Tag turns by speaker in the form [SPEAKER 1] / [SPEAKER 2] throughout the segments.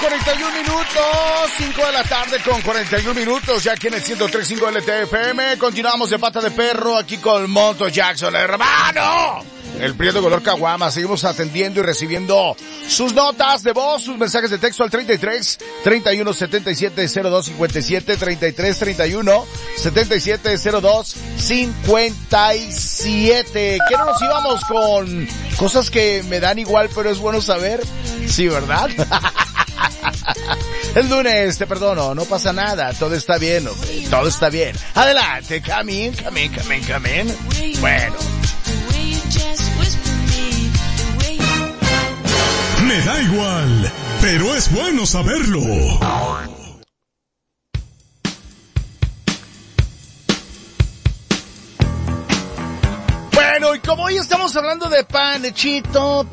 [SPEAKER 1] 41 minutos, 5 de la tarde con 41 minutos, ya aquí en el 103.5 LTFM. Continuamos de pata de perro aquí con Monto Jackson, hermano. El prieto color caguama. Seguimos atendiendo y recibiendo sus notas de voz, sus mensajes de texto al 33 31 77 02 57, 33 31 77 02 57. ¿Qué no nos íbamos con cosas que me dan igual, pero es bueno saber? Sí, ¿verdad? El lunes, te perdono, no pasa nada, todo está bien, hombre, todo está bien. Adelante, come in. Bueno.
[SPEAKER 2] Me da igual, pero es bueno saberlo.
[SPEAKER 1] Bueno, y como hoy estamos hablando de panechito,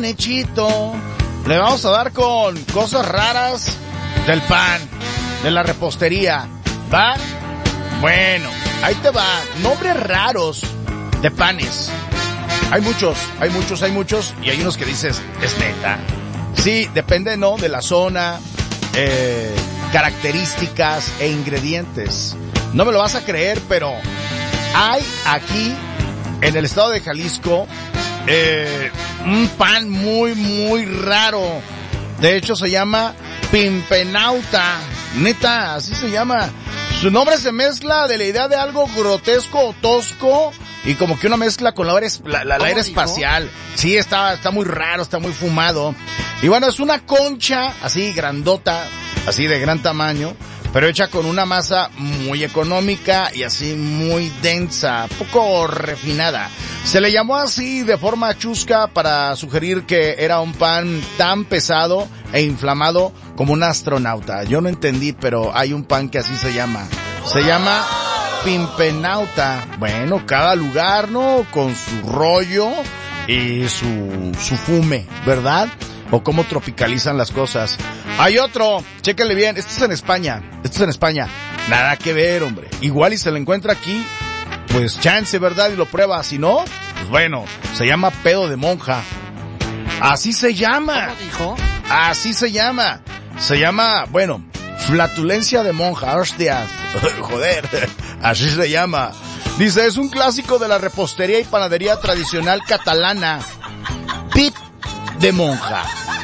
[SPEAKER 1] le vamos a dar con cosas raras del pan, de la repostería, ¿va? Bueno, ahí te va, nombres raros de panes. Hay muchos, y hay unos que dices, es neta. Sí, depende, ¿no?, de la zona, características e ingredientes. No me lo vas a creer, pero hay aquí, en el estado de Jalisco, un pan muy raro. De hecho, se llama pimpenauta. Neta, así se llama. Su nombre se mezcla de la idea de algo grotesco o tosco y como que una mezcla con la era espacial. Sí, está muy raro, está muy fumado. Y bueno, es una concha así grandota, así de gran tamaño, pero hecha con una masa muy económica y así muy densa, poco refinada. Se le llamó así de forma chusca para sugerir que era un pan tan pesado e inflamado como un astronauta. Yo no entendí, pero hay un pan que así se llama. Se llama pimpenauta. Bueno, cada lugar, ¿no?, con su rollo y su fume, ¿verdad? O cómo tropicalizan las cosas. Hay otro, chéquenle bien, este es en España. Nada que ver, hombre. Igual y se lo encuentra aquí, pues chance, ¿verdad? Y lo prueba. Si no, pues bueno, se llama pedo de monja. Así se llama.
[SPEAKER 3] ¿Cómo dijo?
[SPEAKER 1] Así se llama. Se llama, bueno, flatulencia de monja. Hostias. Joder, así se llama. Dice, es un clásico de la repostería y panadería tradicional catalana. Pit de monja.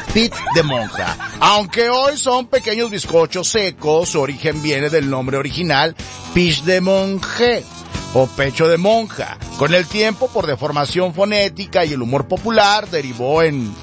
[SPEAKER 1] Aunque hoy son pequeños bizcochos secos, su origen viene del nombre original, pich de monje, o pecho de monja. Con el tiempo, por deformación fonética y el humor popular, derivó en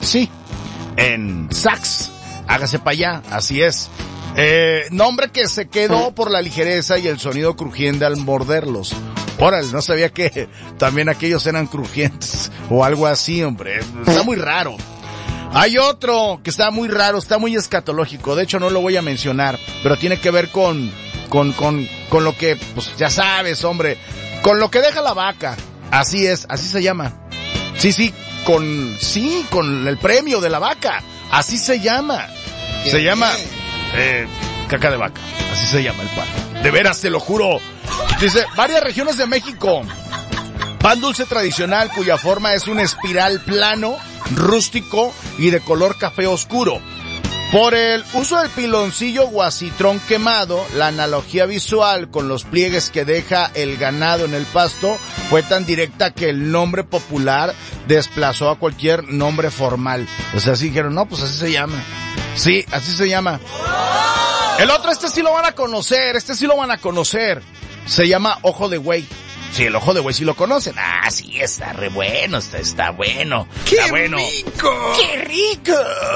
[SPEAKER 1] sax. Hágase para allá, así es. Nombre que se quedó por la ligereza y el sonido crujiente al morderlos. Órale, no sabía que también aquellos eran crujientes o algo así, hombre. Está muy raro. Hay otro que está muy raro, está muy escatológico. De hecho, no lo voy a mencionar, pero tiene que ver con lo que, pues ya sabes, hombre, con lo que deja la vaca. Así es, así se llama. Con el premio de la vaca. Así se llama. Se llama caca de vaca. Así se llama el pan. De veras, te lo juro. Dice, varias regiones de México. Pan dulce tradicional cuya forma es un espiral plano, rústico y de color café oscuro. Por el uso del piloncillo o acitrón quemado, la analogía visual con los pliegues que deja el ganado en el pasto fue tan directa que el nombre popular desplazó a cualquier nombre formal. O sea, así dijeron, no, pues así se llama. Sí, así se llama. El otro, este sí lo van a conocer. Se llama ojo de güey. Sí, el ojo de güey sí lo conocen. Ah, sí, está re bueno, está bueno.
[SPEAKER 3] ¡Qué
[SPEAKER 1] bueno.
[SPEAKER 3] rico!
[SPEAKER 1] ¡Qué rico!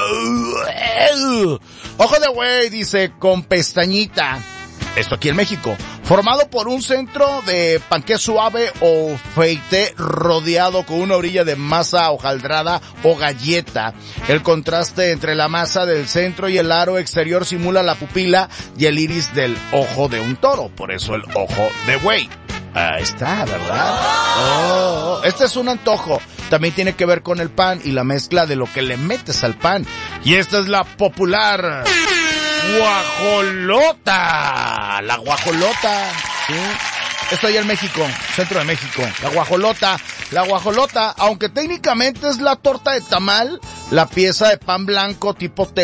[SPEAKER 1] Ojo de güey, dice, con pestañita. Esto aquí en México. Formado por un centro de panqué suave o feuilleté rodeado con una orilla de masa hojaldrada o galleta. El contraste entre la masa del centro y el aro exterior simula la pupila y el iris del ojo de un toro. Por eso el ojo de güey. Ahí está, ¿verdad? Oh, este es un antojo. También tiene que ver con el pan y la mezcla de lo que le metes al pan. Y esta es la popular guajolota. La guajolota, ¿sí? Esto allá en México, centro de México. La guajolota, aunque técnicamente es la torta de tamal, la pieza de pan blanco tipo